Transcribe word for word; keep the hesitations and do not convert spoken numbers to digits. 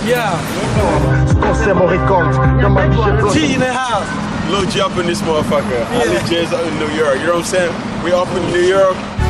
Yeah. T in the house. Lil G up in this motherfucker. Yeah. Ali J's out in New York. You know what I'm saying? We up in New York.